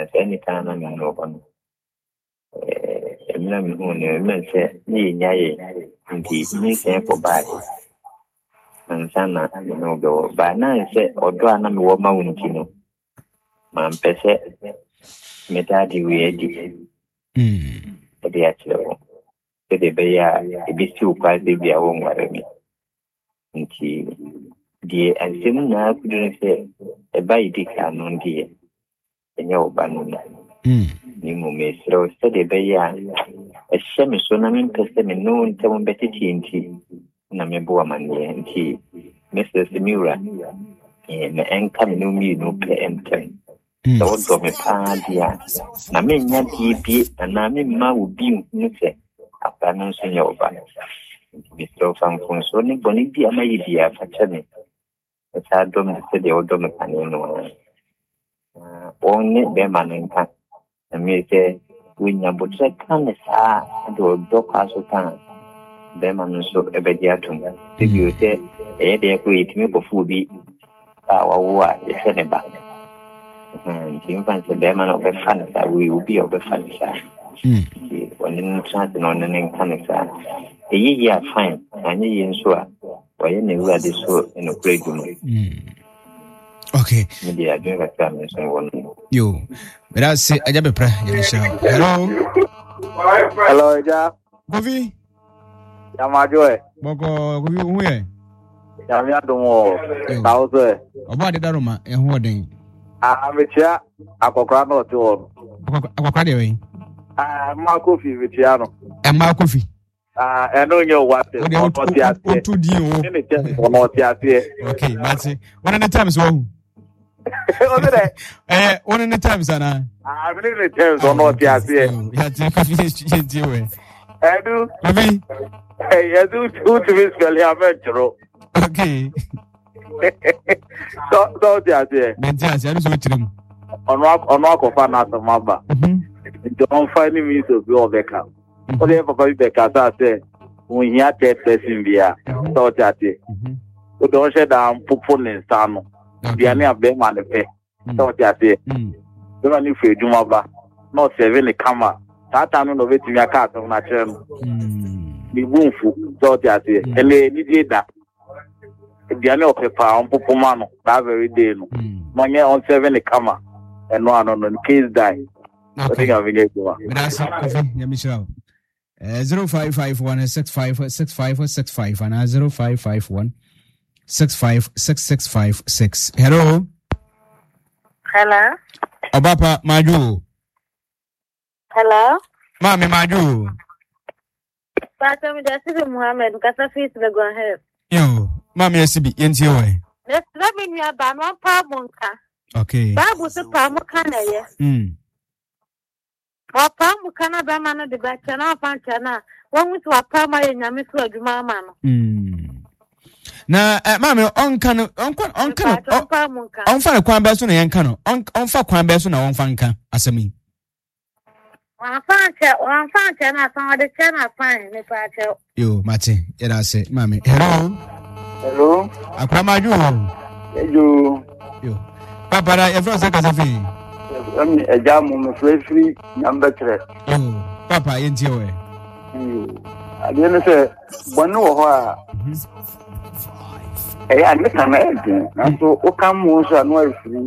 any time I know one. I'm not going to say, yea, indeed, me same for bad. And sana, go. But now I say, or do another woman, you know. Man, pese, metadi we the actual. The bear, it be too quite the beer won't worry me. Dear, and soon now couldn't say a baby canon, dear. And your banana. You may throw steady bear. A semi sonamin person and known to one better tea. Namabuaman and tea. Mrs. Mura. And the anchor no me no pay and turn. So what got me party? I mean, not be and I mean, ma would be say. After announcing your banner. Mr. Franco, so nobody be a idea for Chennai. As I don't say the old Dominican. Only Beman and Cat. And me say, when your butcher can do a dog house of time. Beman so a bediatum. If you say, a day great me before be our war, the Senegal. And Jim Fancy Beman of a fan, we will be of a fan. When in chanting on an incarnate, a year fine, and ye ensure, or any word is so in a great room. Okay. Media doing a family, one. You, but I say, I have a prayer. Hello. Hello, Ja. Govi. Yamajoy. Boko, Govi, Yamiadomo. Thousand. About the Daruma, and what day? I'm a chair. I go grab no to Aquadia. Marco Fiviano. And Marcofi. I know you what the okay, Matty. One of the times, one. One of the times, Anna. I'm in the terms on what you are saying. I do. Hey, I do two to Miss Galliametro. Okay. So, just there. Mentas, I was with them. On rock of an answer, Mamba. Don't find me to go back up. Whatever Becca said, when you had that person via, so that it. We don't shut down Pupon and Sano. The only of them on the pay. So that it. The only for Jumaba, not 7 the camera. That time of it in your car on my channel. The wound, so that it. And they did that. The only of a pound Pupomano, that very day. Money on 7 the camera. And one on the case die. Okay. But I said, Michelle. 0551 6565 and 0551 656656. Hello. Hello. Obapa Maju. Hello. Mami Maju. Pastor Mujasibi Muhammad, Kasa Fees the go ahead. Yo, Mami SB, NTO. Let me near Bama Pamunka. Okay. Babu Pamuka, yes. Wapamu kana bema no de bacha na afancha na wonwu to wapama ye nyame so adwuma ama no na mama onka no onfa kwan be so na yenka no onfa kwan be so na onfa nka asemi wafancha na san de chana fan ne pacha yo mate ye da se mama hello akwamaju yo papa ra ye fro se kasafi a jam on the free number 3. Papa, into it. I didn't say one or I miss an agent. And so, come was a noise free.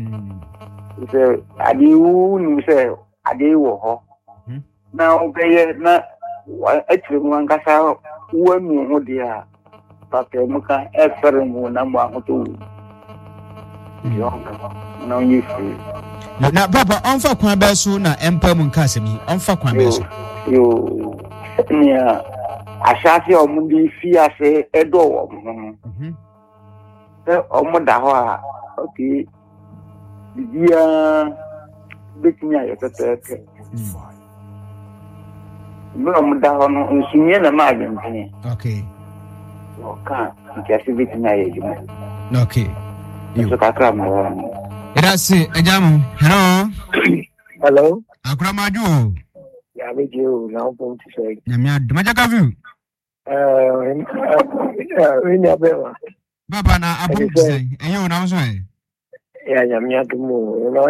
I do say, I do. Now, they not actually one got out 1 more dear. Papa, Muka, Ephraim, number 2. No, you free. Na papa onfa kwan be so na empa mu nka asemi onfa kwan be so yo nia asase omundi fi ase edo wo omuda ho a okay bia betnya ya tete omuda ho no nsunye na ma agentene okay oka nkasi betnya ya juma okay yo kakra ma Erase ejamu hello hello akramaju ya bejo na opo ti say nyamia majaka view we never baba na abu say enyo na so ya nyamia tumu no